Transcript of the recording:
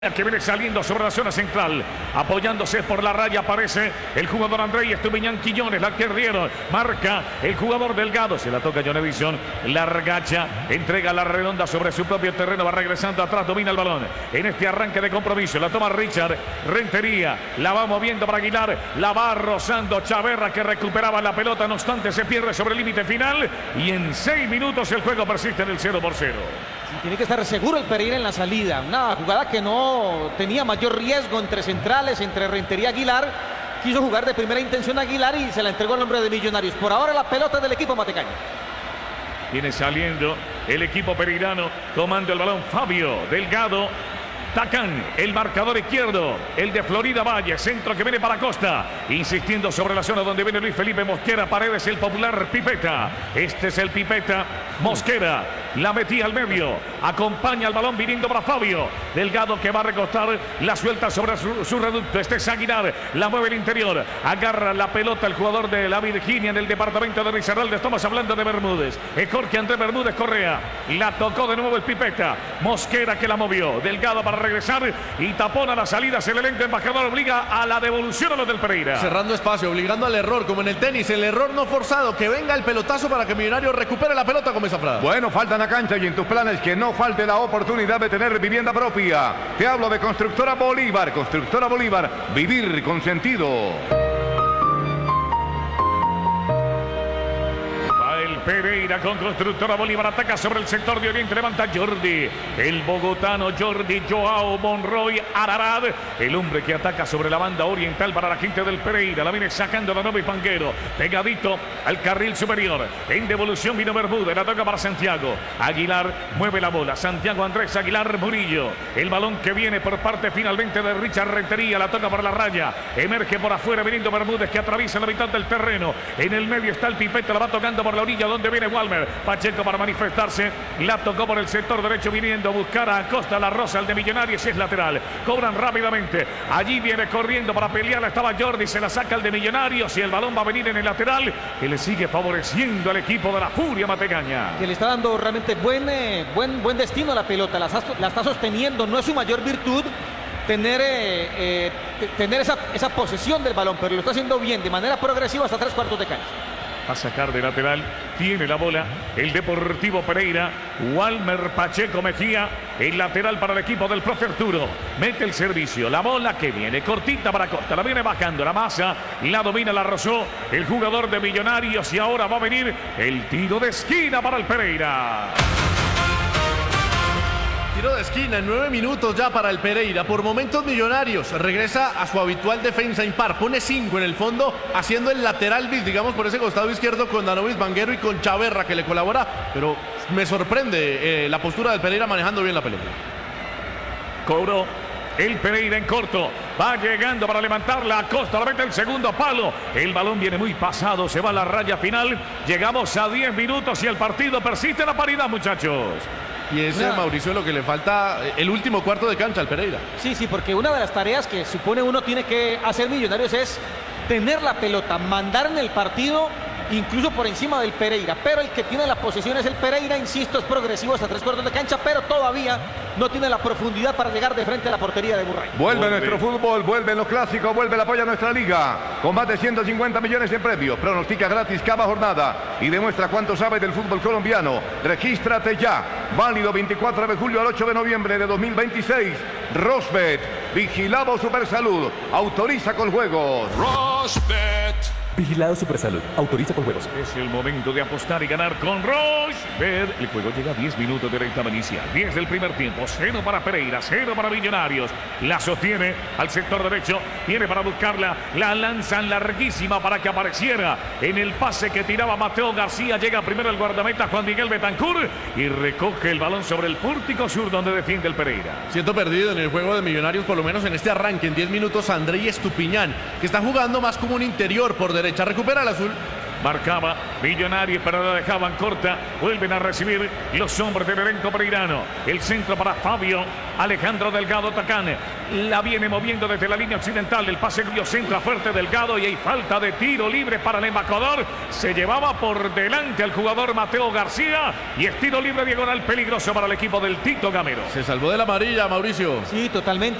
Que viene saliendo sobre la zona central, apoyándose por la raya, aparece el jugador Andrés Estupiñán Quiñones, la que rieron, marca el jugador Delgado, se la toca John Edison, la regacha, entrega la redonda sobre su propio terreno, va regresando atrás, domina el balón, en este arranque de compromiso, la toma Richard, Rentería, la va moviendo para Aguilar, la va rozando Chaverra que recuperaba la pelota, no obstante se pierde sobre el límite final y en 6 minutos el juego persiste en el 0-0. Tiene que estar seguro el Pereira en la salida. Una jugada que no tenía mayor riesgo entre centrales, entre Rentería y Aguilar. Quiso jugar de primera intención a Aguilar y se la entregó al hombre de Millonarios. Por ahora la pelota del equipo matecaño. Viene saliendo el equipo pereirano, tomando el balón Fabio Delgado. Tacán, el marcador izquierdo, el de Florida Valle, centro que viene para Costa, insistiendo sobre la zona donde viene Luis Felipe Mosquera, Paredes, el popular Pipeta, este es el Pipeta, Mosquera, la metía al medio, acompaña el balón viniendo para Fabio, Delgado que va a recostar, la suelta sobre su reducto, este es Aguilar, la mueve el interior, agarra la pelota el jugador de la Virginia en el departamento de Risaralda, estamos hablando de Bermúdez, es Jorge Andrés Bermúdez Correa, la tocó de nuevo el Pipeta, Mosquera que la movió, Delgado para regresar y tapona la salida, se le lenta, embajador obliga a la devolución a los del Pereira. Cerrando espacio, obligando al error, como en el tenis, el error no forzado, que venga el pelotazo para que Millonarios recupere la pelota como esa frase. Bueno, falta en la cancha y en tus planes que no falte la oportunidad de tener vivienda propia. Te hablo de Constructora Bolívar, vivir con sentido. Pereira con Constructora Bolívar, ataca sobre el sector de Oriente, levanta Jordi, el bogotano Jordi Joao Monroy Ararad, el hombre que ataca sobre la banda oriental para la gente del Pereira, la viene sacando la Novi Panguero, pegadito al carril superior, en devolución vino Bermúdez, la toca para Santiago, Aguilar mueve la bola, Santiago Andrés Aguilar Murillo, el balón que viene por parte finalmente de Richard Rentería, la toca por la raya, emerge por afuera viniendo Bermúdez que atraviesa la mitad del terreno, en el medio está el Pipeta, la va tocando por la orilla donde viene Walmer, Pacheco para manifestarse, la tocó por el sector derecho viniendo a buscar a Acosta, la rosa, el de Millonarios es lateral, cobran rápidamente, allí viene corriendo para pelear, estaba Jordi, se la saca el de Millonarios y el balón va a venir en el lateral, que le sigue favoreciendo al equipo de la Furia Matecaña. Que le está dando realmente buen destino a la pelota, la está sosteniendo, no es su mayor virtud tener esa posesión del balón, pero lo está haciendo bien, de manera progresiva hasta 3/4 de cancha. A sacar de lateral, tiene la bola el Deportivo Pereira, Walmer Pacheco Mejía, el lateral para el equipo del profe Arturo, mete el servicio, la bola que viene cortita para Costa, la viene bajando, la masa, la domina, la rozó el jugador de Millonarios y ahora va a venir el tiro de esquina para el Pereira. Tiro de esquina en 9 minutos ya para el Pereira. Por momentos Millonarios regresa a su habitual defensa impar. Pone 5 en el fondo, haciendo el lateral bis, digamos, por ese costado izquierdo con Danovis Vanguero y con Chaverra que le colabora. Pero me sorprende la postura del Pereira manejando bien la pelota. Cobró el Pereira en corto, va llegando para levantarla a Costa, la mete el segundo palo, el balón viene muy pasado, se va a la raya final, llegamos a 10 minutos y el partido persiste la paridad, muchachos. Y ese Mauricio lo que le falta el último cuarto de cancha al Pereira. Sí, porque una de las tareas que supone uno tiene que hacer Millonarios es tener la pelota, mandar en el partido incluso por encima del Pereira, pero el que tiene la posesión es el Pereira, insisto, es progresivo hasta 3/4 de cancha, pero todavía no tiene la profundidad para llegar de frente a la portería de Burray. Vuelve nuestro fútbol, vuelve los clásicos, vuelve el apoyo a nuestra liga. Combate 150 millones en premios, pronostica gratis cada jornada y demuestra cuánto sabe del fútbol colombiano. Regístrate ya, válido 24 de julio al 8 de noviembre de 2026. Rosbet, vigilado Supersalud, autoriza con juegos. Rosbet. Vigilado Supersalud. Autoriza con juegos. Es el momento de apostar y ganar con Rosbet. El juego llega a 10 minutos de la etapa inicial. 10 del primer tiempo. 0 para Pereira, 0 para Millonarios. La sostiene al sector derecho. Viene para buscarla. La lanzan larguísima para que apareciera en el pase que tiraba Mateo García. Llega primero el guardameta Juan Miguel Betancur y recoge el balón sobre el pórtico sur donde defiende el Pereira. Siento perdido en el juego de Millonarios, por lo menos en este arranque. En 10 minutos Andrés Estupiñán, que está jugando más como un interior por derecha. Recupera el azul. Marcaba Millonario, pero la dejaban corta. Vuelven a recibir los hombres del elenco pereirano. El centro para Fabio Alejandro Delgado Tacán. La viene moviendo desde la línea occidental. El pase centra fuerte Delgado y hay falta de tiro libre para el embajador. Se llevaba por delante al jugador Mateo García y es tiro libre diagonal peligroso para el equipo del Tito Gamero. Se salvó de la amarilla, Mauricio. Sí, totalmente.